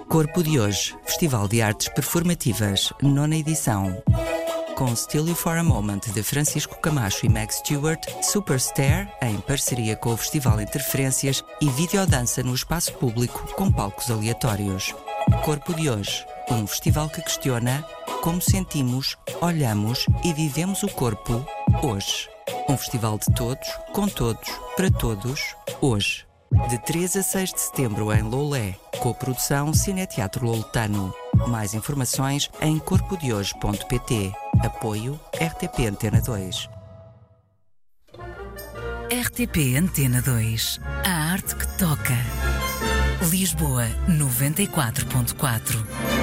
Corpo de Hoje, Festival de Artes Performativas, 9ª edição. Com Still You for a Moment, de Francisco Camacho e Meg Stewart, Superstar, em parceria com o Festival Interferências, e videodança no espaço público com palcos aleatórios. Corpo de Hoje, um festival que questiona como sentimos, olhamos e vivemos o corpo hoje. Um festival de todos, com todos, para todos, hoje. De 3 a 6 de setembro em Loulé, coprodução Cineteatro Loletano. Mais informações em corpodehoje.pt. Apoio RTP Antena 2. RTP Antena 2. A arte que toca. Lisboa 94.4.